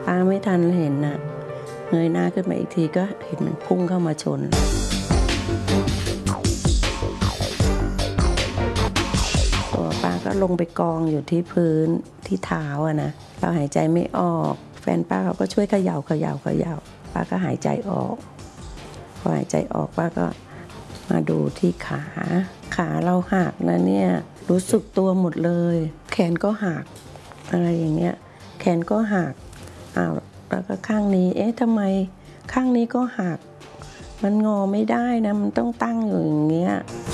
ป้าไม่ทันเห็นน่ะเงยหน้าขึ้นมาอีกทีก็เห็นมันพุ่งเข้ามาชนตัวป้าก็ลงไปกองอยู่ที่พื้นที่เท้าอะนะเราหายใจไม่ออกแฟนป้าเขาก็ช่วยเขย่าป้าก็หายใจออกพอหายใจออกป้าก็มาดูที่ขาเราหักนะเนี่ยรู้สึกตัวหมดเลยแขนก็หักอะไรอย่างเงี้ยแขนก็หักแล้วก็ข้างนี้ทำไมข้างนี้ก็หักมันงอไม่ได้นะมันต้องตั้งอยู่อย่างเงี้ย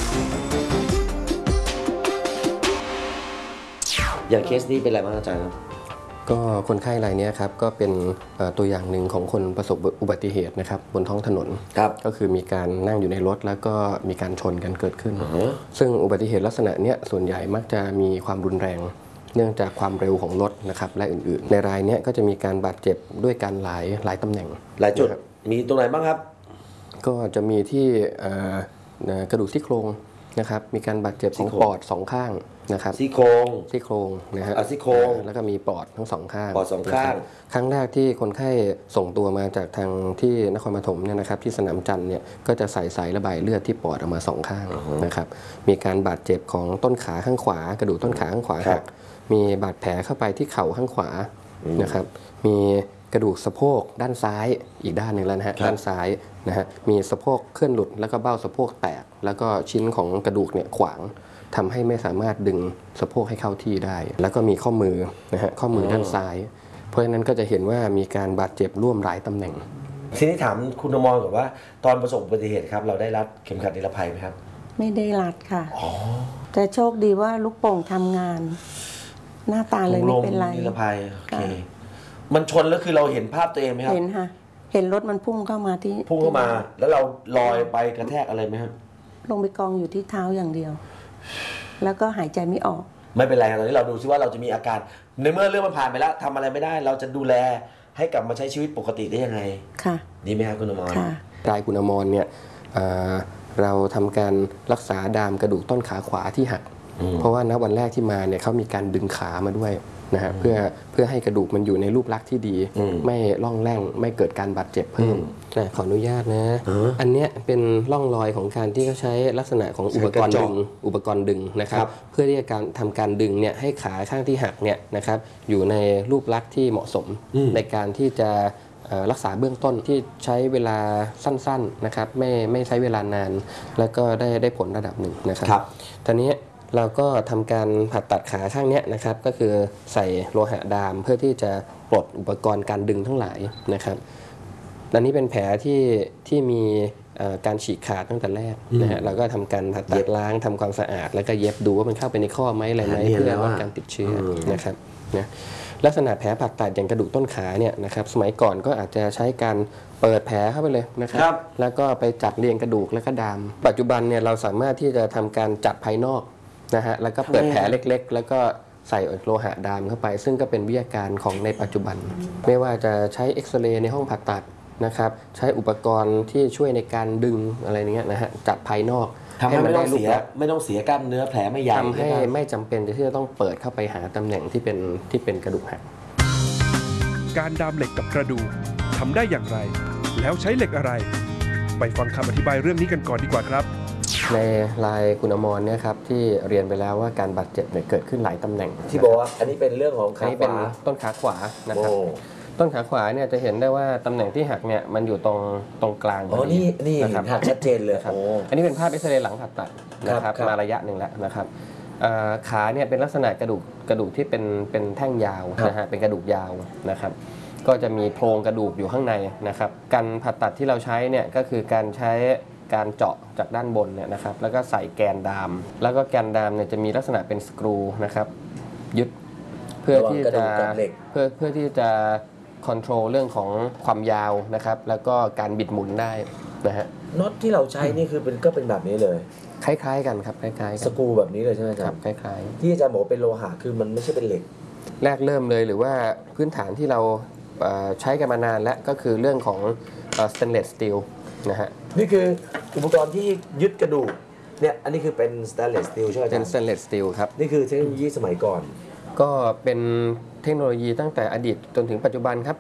อย่างเคสนี้เป็นอะไรบ้างอาจารย์ครับก็คนไข้รายนี้ครับก็เป็นตัวอย่างหนึ่งของคนประสบอุบัติเหตุนะครับบนท้องถนนก็คือมีการนั่งอยู่ในรถแล้วก็มีการชนกันเกิดขึ้นซึ่งอุบัติเหตุลักษณะนี้ส่วนใหญ่มักจะมีความรุนแรงเนื่องจากความเร็วของรถนะครับและอื่นๆในรายนี้ก็จะมีการบาดเจ็บด้วยการหลายตำแหน่งหลายจุดมีตรงไหนบ้างครับก็จะมีที่กระดูกซี่โครงนะครับมีการบาดเจ็บของปอดสองข้างนะครับซี่โครงนะฮะซี่โครงแล้วก็มีปอดทั้งสองข้างปอดสองข้างครั้งแรกที่คนไข้ส่งตัวมาจากทางที่นครปฐมเนี่ยนะครับที่สนามจันทร์เนี่ยก็จะใส่สายระบายเลือดที่ปอดออกมาสองข้างนะครับมีการบาดเจ็บของต้นขาข้างขวากระดูกต้นขาข้างขวาหักมีบาดแผลเข้าไปที่เข่าข้างขวานะครับมีกระดูกสะโพกด้านซ้ายอีกด้านหนึ่งแล้วนะฮะด้านซ้ายนะฮะมีสะโพกเคลื่อนหลุดแล้วก็เบ้าสะโพกแตกแล้วก็ชิ้นของกระดูกเนี่ยขวางทำให้ไม่สามารถดึงสะโพกให้เข้าที่ได้แล้วก็มีข้อมือนะฮะข้อมือด้านซ้ายเพราะฉะนั้นก็จะเห็นว่ามีการบาดเจ็บร่วมหลายตำแหน่งทีนี้ถามคุณอมรก่อนว่าตอนประสบอุบัติเหตุครับเราได้รัดเข็มขัดนิรภัยไหมครับไม่ได้รัดค่ะแต่โชคดีว่าลูกโป่งทำงานหน้าตาเลยไม่เป็นไรนิรภัยโอเคมันชนแล้วคือเราเห็นภาพตัวเองไหมครับเห็นค่ะเห็นรถมันพุ่งเข้ามาแล้วเราลอยไปกระแทกอะไรไหมครับลงไปกองอยู่ที่เท้าอย่างเดียวแล้วก็หายใจไม่ออกไม่เป็นไรตอนนี้เราดูซิว่าเราจะมีอาการในเมื่อเรื่องมันผ่านไปแล้วทำอะไรไม่ได้เราจะดูแลให้กลับมาใช้ชีวิตปกติได้ยังไงค่ะดีไหมครับคุณอมรรายคุณอมรเนี่ยเราทำการรักษาดามกระดูกต้นขาขวาที่หักเพราะว่าณวันแรกที่มาเนี่ยเขามีการดึงขามาด้วยนะฮะเพื่อให้กระดูกมันอยู่ในรูปลักษณ์ที่ดีไม่ล่องแร่งไม่เกิดการบาดเจ็บเพิ่มขออนุญาตนะอันเนี้ยเป็นร่องรอยของการที่เขาใช้ลักษณะของอุปกรณ์ดึงนะครับเพื่อที่จะทำการดึงเนี่ยให้ขาข้างที่หักเนี่ยนะครับอยู่ในรูปลักษณ์ที่เหมาะสมในการที่จะรักษาเบื้องต้นที่ใช้เวลาสั้นๆนะครับไม่ใช้เวลานานแล้วก็ได้ผลระดับหนึ่งนะครับตอนนี้เราก็ทำการผ่าตัดขาข้างนี้นะครับก็คือใส่โลหะดามเพื่อที่จะปลดอุปกรณ์การดึงทั้งหลายนะครับอันนี้เป็นแผลที่มีการฉีกขาดตั้งแต่แรกนะฮะเราก็ทำการผ่าตัดล้างทำความสะอาดแล้วก็เย็บดูว่ามันเข้าไปในข้อไหมอะไรไหมเพื่อลดการติดเชื้อนะครับนะลักษณะแผลผ่าตัดอย่างกระดูกต้นขาเนี่ยนะครับสมัยก่อนก็อาจจะใช้การเปิดแผลเข้าไปเลยนะครับแล้วก็ไปจัดเรียงกระดูกแล้วก็ดามปัจจุบันเนี่ยเราสามารถที่จะทำการจัดภายนอกนะฮะแล้วก็เปิดแผลเล็กๆแล้วก็ใส่โลหะดามเข้าไปซึ่งก็เป็นวิทยาการของในปัจจุบันไม่ว่าจะใช้เอ็กซเรย์ในห้องผ่าตัดนะครับใช้อุปกรณ์ที่ช่วยในการดึงอะไรเงี้ยนะฮะจัดภายนอกทำให้ไม่ต้องเสียกล้ามเนื้อแผลไม่ใหญ่ทำให้ไม่จำเป็นที่จะต้องเปิดเข้าไปหาตำแหน่งที่เป็นกระดูกหักการดามเหล็กกับกระดูกทำได้อย่างไรแล้วใช้เหล็กอะไรไปฟังคำอธิบายเรื่องนี้กันก่อนดีกว่าครับในรายคุณอมรเนี่ยครับที่เรียนไปแล้วว่าการบาดเจ็บเนี่ยเกิดขึ้นหลายตำแหน่งที่บอกว่าอันนี้เป็นเรื่องของขาขวาต้นขาขวานะครับต้นขาขวาเนี่ยจะเห็นได้ว่าตำแหน่งที่หักเนี่ยมันอยู่ตรงกลางนี่นะครับหักชัดเจนเลยครับอันนี้เป็นภาพเอ็กซเรย์หลังผ่าตัดนะครับมาระยะหนึ่งแล้วนะครับขาเนี่ยเป็นลักษณะกระดูกที่เป็นแท่งยาวนะฮะเป็นกระดูกยาวนะครับก็จะมีโครงกระดูกอยู่ข้างในนะครับการผ่าตัดที่เราใช้เนี่ยก็คือการใช้การเจาะจากด้านบนเนี่ยนะครับแล้วก็ใส่แกนดามแล้วก็แกนดามเนี่ยจะมีลักษณะเป็นสกรูนะครับยึดเพื่อที่จะคอนโทรลเรื่องของความยาวนะครับแล้วก็การบิดหมุนได้นะฮะน็อตที่เราใช้นี่คือก็เป็นแบบนี้เลยคล้ายๆกันครับคล้ายๆกันสกรูแบบนี้เลยใช่ไหมครับคล้ายๆที่อาจารย์บอกเป็นโลหะคือมันไม่ใช่เป็นเหล็กแรกเริ่มเลยหรือว่าพื้นฐานที่เราใช้กันมานานแล้วก็คือเรื่องของstainless steel นะฮะนี่คืออุปกรณ์ที่ยึดกระดูกเนี่ยอันนี้คือเป็น stainless steel ใช่ไหมเป็น stainless steel ครับนี่คือเทคโนโลยีสมัยก่อนก็เป็นเทคโนโลยีตั้งแต่อดีตจนถึงปัจจุบันครับ